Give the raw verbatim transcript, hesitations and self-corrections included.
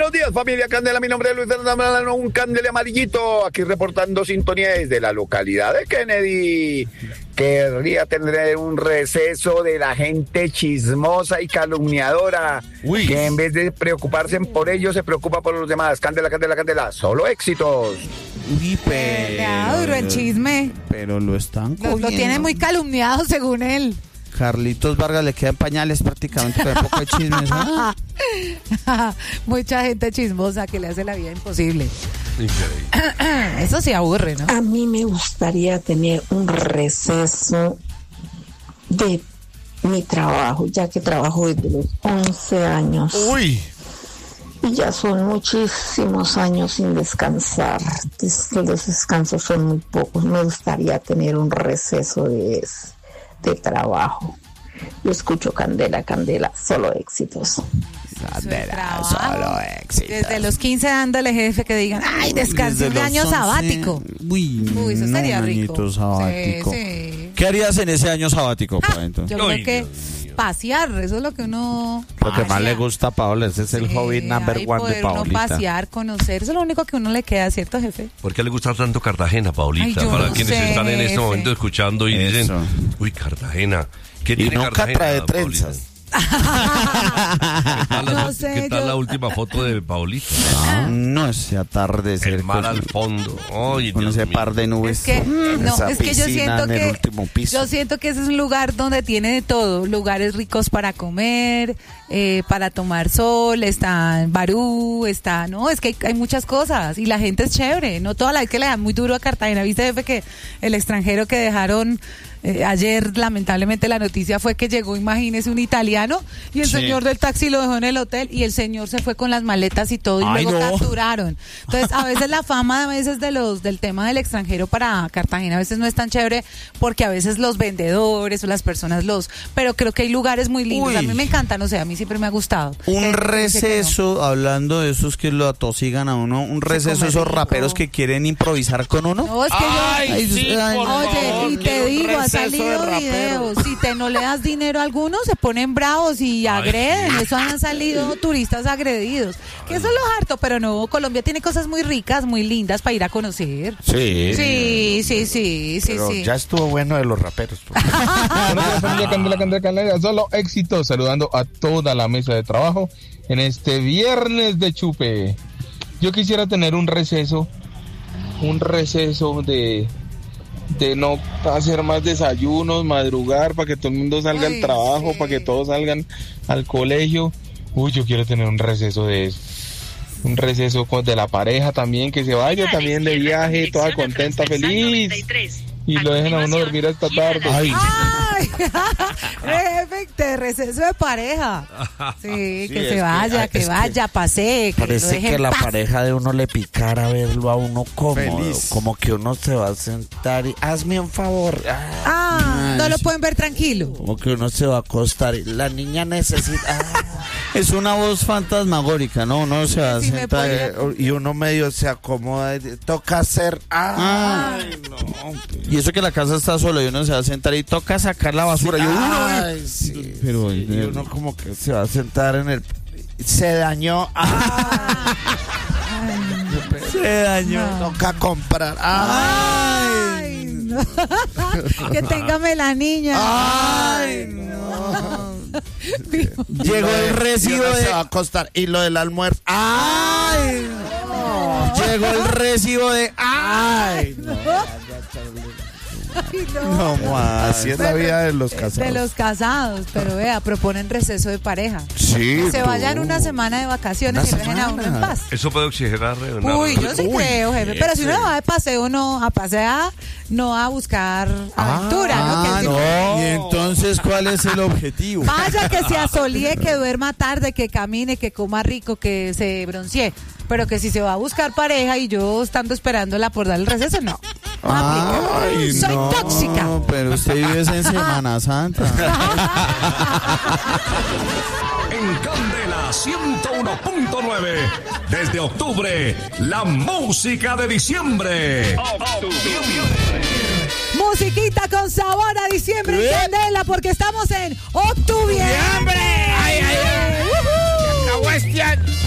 buenos días, familia Candela. Mi nombre es Luis Fernando, un candele amarillito. Aquí reportando sintonía desde la localidad de Kennedy. Querría tener un receso de la gente chismosa y calumniadora. Uy. Que en vez de preocuparse por ellos, se preocupa por los demás. Candela, Candela, Candela. Solo éxitos. Uy, pero... Le da duro el chisme. Pero lo están Lo, cogiendo. lo tiene muy calumniado, según él. Carlitos Vargas le quedan pañales prácticamente con un poco de chismes, ¿no? Mucha gente chismosa que le hace la vida imposible. Increíble. Eso sí aburre, ¿no? A mí me gustaría tener un receso de mi trabajo, ya que trabajo desde los once años. Uy. Y ya son muchísimos años sin descansar. Es que los descansos son muy pocos. Me gustaría tener un receso de, de trabajo. Yo escucho Candela, Candela, solo éxitos. Candela, solo éxitos. Desde los quince dándole jefe que digan, ay, descanse un año once sabático. Uy, Uy, eso no, sería un rico. añito sabático. Sí, sí. ¿Qué harías en ese año sabático, Ah, Pablito? yo creo Ay, que Dios mío. pasear, eso es lo que uno... Lo que más haría. le gusta a Paola, ese es el Sí, hobby number ay, one de poder uno Paolita. pasear, conocer, eso es lo único que uno le queda, ¿cierto, jefe? ¿Por qué le gusta tanto Cartagena, Paulita? Ay, yo Para no quienes sé, están en este jefe. momento escuchando y Eso. dicen, uy, Cartagena. ¿Qué Y tiene nunca Cartagena, trae Paulita? trenzas. ¿Qué tal, la, No sé, ¿qué tal yo- la última foto de Paulita? Ah, no, ese atardecer. El mar con- al fondo. Ay, Con Dios ese mío. par de nubes. Es que, no, esa es que yo piscina siento en el que último piso. yo siento que ese es un lugar donde tiene de todo, lugares ricos para comer, eh, para tomar sol, está Barú, está, no, es que hay, hay muchas cosas y la gente es chévere, no toda la vez que le dan muy duro a Cartagena, viste, jefe, que el extranjero que dejaron eh, ayer, lamentablemente la noticia fue que llegó, imagínese, un italiano y el Sí. señor del taxi lo dejó en el hotel y el señor se fue con las maletas y todo y Ay, luego no. capturaron. Entonces, a veces la fama a veces de los del tema del extranjero para Cartagena a veces no es tan chévere porque a veces los vendedores o las personas los, pero creo que hay lugares muy lindos. Uy. A mí me encantan, o sea, a mí siempre me ha gustado. Un Que- receso, hablando de esos que lo atosigan a uno, un receso, come esos rico. raperos que quieren improvisar con uno. No, es que yo... Ay, sí, Oye, por y favor, te quiero un digo, ha receso de salido rapero. videos, si te no le das dinero a algunos, se ponen bravos y agreden, eso han salido turistas agredidos, que eso es lo harto, pero no, Colombia tiene cosas muy ricas, muy lindas para ir a conocer. Sí. Sí, sí, sí, sí, Pero sí. ya estuvo bueno de los raperos. Buenos días, familia Candela, Candela, Candela. Solo éxito, saludando a toda la mesa de trabajo en este viernes de chupe. Yo quisiera tener un receso, un receso de, de no hacer más desayunos, madrugar para que todo el mundo salga Ay, al trabajo, sí. para que todos salgan al colegio. Uy, yo quiero tener un receso de eso. Un receso con- de la pareja también, que se vaya también de viaje, toda contenta, feliz. Y lo dejen a uno dormir hasta tarde. Ay, ¡Ay! Jefe, de receso de pareja. Sí, Sí, que es se que- vaya, es que que vaya, pase, que lo parece deje que en la paz. pareja de uno le picara verlo a uno cómodo. Feliz. Como que uno se va a sentar y hazme un favor. Ah, no Ay, lo sí. pueden ver tranquilo. Como que uno se va a acostar y la niña necesita... Ah, es una voz fantasmagórica, ¿no? Uno se va a Sí, me sentar podría- y y uno medio se acomoda y toca hacer... Ay, no. Y eso que la casa está sola y uno se va a sentar y toca sacar la basura. Y uno, Ay, sí. pero y uno como que se va a sentar en el... Se dañó. Ah, se dañó. No. Toca comprar. Ay, Ay, no. Que téngame la niña. Ay, no. Llegó el recibo de... Se va a costar. Y lo del almuerzo. ¡Ay! no. Llegó el recibo de... ¡Ay! No, Ay, no. no más. Así es la vida de los De casados. los casados, pero vea, proponen receso de pareja. Sí. Que se tú. vayan una semana de vacaciones Una y dejen a uno en semana. paz. Eso puede oxigenar. eh, una- Uy, yo sí Uy, creo, jefe. Pero si uno ese. va de paseo, no a pasear, no a buscar aventura, ¿no? Que Ah, es no. diferente. Y entonces, ¿cuál es el objetivo? Vaya, que se asolíe, que duerma tarde, que camine, que coma rico, que se broncee. Pero que si se va a buscar pareja y yo estando esperándola por dar el receso, no. No aplica. Ay, Soy no, tóxica. pero usted vive en Semana Santa. En Candela ciento uno punto nueve, desde octubre, la música de diciembre. Musiquita con sabor a diciembre en Candela, porque estamos en octubre. ¡Ay, ay, ay! ¡Uhú! ¡La cuestión!